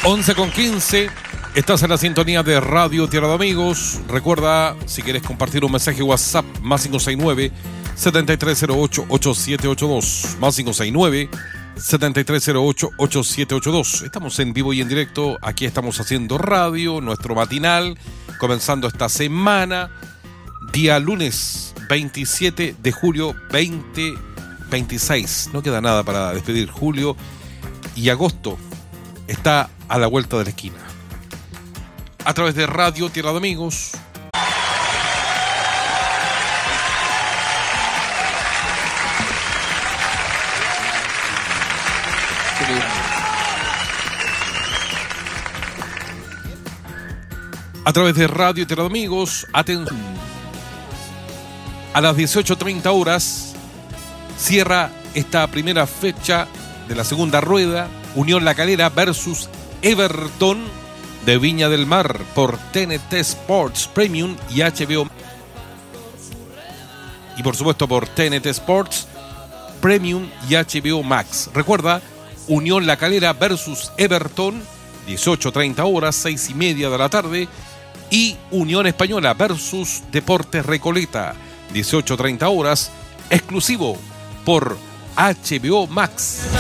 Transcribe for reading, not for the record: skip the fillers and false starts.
11:15, estás en la sintonía de Radio Tierra de Amigos. Recuerda, si quieres compartir un mensaje WhatsApp, más 569-7308-8782, más 569-7308-8782. Estamos en vivo y en directo, aquí estamos haciendo radio, nuestro matinal, comenzando esta semana, día lunes 27 de julio 2026. No queda nada para despedir julio y agosto está a la vuelta de la esquina. A través de Radio Tierra de Amigos. A través de Radio Tierra de Amigos, atención. A las 18:30 horas cierra esta primera fecha de la segunda rueda, Unión La Calera versus Everton de Viña del Mar por TNT Sports Premium y HBO. Y por supuesto por TNT Sports Premium y HBO Max. Recuerda, Unión La Calera versus Everton, 18:30 horas, 6:30 de la tarde. Y Unión Española versus Deportes Recoleta, 18:30 horas, exclusivo por HBO Max.